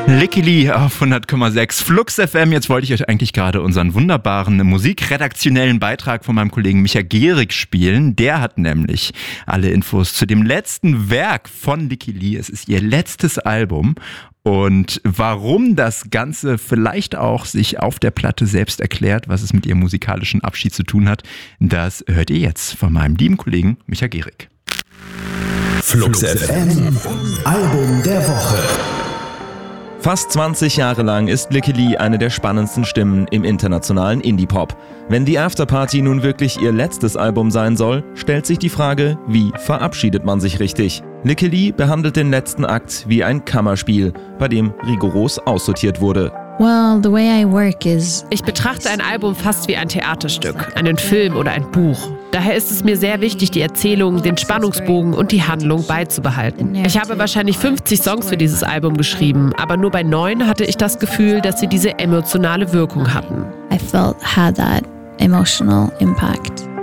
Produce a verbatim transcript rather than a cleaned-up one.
Licky Lee auf hundert Komma sechs Flux F M. Jetzt wollte ich euch eigentlich gerade unseren wunderbaren musikredaktionellen Beitrag von meinem Kollegen Micha Gehrig spielen. Der hat nämlich alle Infos zu dem letzten Werk von Licky Lee. Es ist ihr letztes Album. Und warum das Ganze vielleicht auch sich auf der Platte selbst erklärt, was es mit ihrem musikalischen Abschied zu tun hat, das hört ihr jetzt von meinem lieben Kollegen Micha Gehrig. Flux F M, Album der Woche. Fast zwanzig Jahre lang ist Licky Lee eine der spannendsten Stimmen im internationalen Indie-Pop. Wenn die Afterparty nun wirklich ihr letztes Album sein soll, stellt sich die Frage, wie verabschiedet man sich richtig? Licky Lee behandelt den letzten Akt wie ein Kammerspiel, bei dem rigoros aussortiert wurde. Well, the way I work is... Ich betrachte ein Album fast wie ein Theaterstück, einen Film oder ein Buch. Daher ist es mir sehr wichtig, die Erzählung, den Spannungsbogen und die Handlung beizubehalten. Ich habe wahrscheinlich fünfzig Songs für dieses Album geschrieben, aber nur bei neun hatte ich das Gefühl, dass sie diese emotionale Wirkung hatten. I felt had that emotional impact.